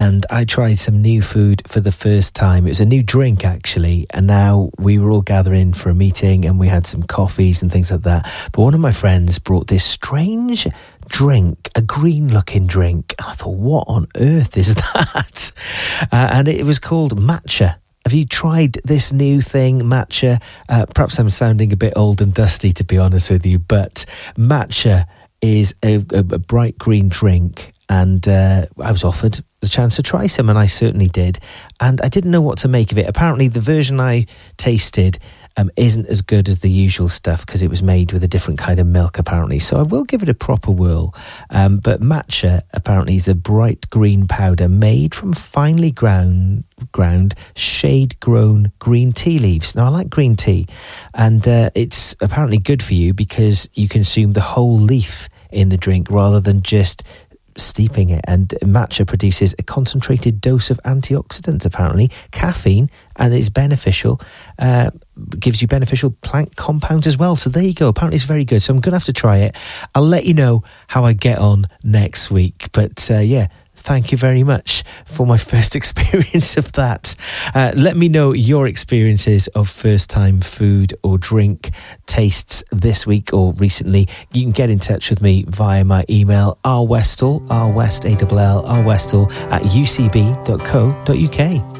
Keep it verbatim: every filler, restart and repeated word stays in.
and I tried some new food for the first time. It was a new drink, actually, and now we were all gathering for a meeting and we had some coffees and things like that. But one of my friends brought this strange drink, a green-looking drink. And I thought, what on earth is that? Uh, and it was called matcha. Have you tried this new thing, matcha? Uh, perhaps I'm sounding a bit old and dusty, to be honest with you, but matcha is a, a, a bright green drink, and uh, I was offered the chance to try some, and I certainly did, and I didn't know what to make of it. Apparently, the version I tasted um, isn't as good as the usual stuff because it was made with a different kind of milk, apparently, so I will give it a proper whirl. Um, but matcha, apparently, is a bright green powder made from finely ground ground shade-grown green tea leaves. Now, I like green tea, and uh, it's apparently good for you because you consume the whole leaf in the drink rather than just steeping it. And matcha produces a concentrated dose of antioxidants, apparently, caffeine, and it's beneficial, uh, gives you beneficial plant compounds as well. So there you go. Apparently it's very good. So I'm going to have to try it. I'll let you know how I get on next week. But uh, yeah, thank you very much for my first experience of that. Uh, let me know your experiences of first-time food or drink tastes this week or recently. You can get in touch with me via my email, rwestall, rwest, A L L, rwestall at u c b dot co dot u k.